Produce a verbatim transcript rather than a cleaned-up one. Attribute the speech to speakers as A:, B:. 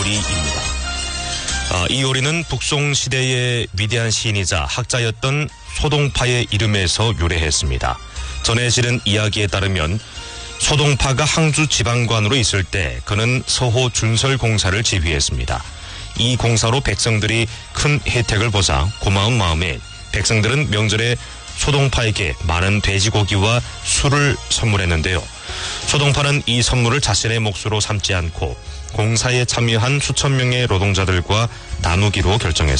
A: 이요리입니다. 아, 이요리는 북송시대의 위대한 시인이자 학자였던 소동파의 이름에서 유래했습니다. 전해지는 이야기에 따르면 소동파가 항주 지방관으로 있을 때 그는 서호 준설공사를 지휘했습니다. 이 공사로 백성들이 큰 혜택을 보자 고마운 마음에 백성들은 명절에 소동파에게 많은 돼지고기와 술을 선물했는데요. 소동파는 이 선물을 자신의 몫으로 삼지 않고 공사에 참여한 수천 명의 노동자들과 나누기로 결정했습니다.